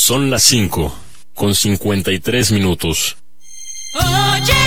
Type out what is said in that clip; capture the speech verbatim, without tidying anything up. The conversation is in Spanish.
Son las cinco, con cincuenta y tres minutos. Oye.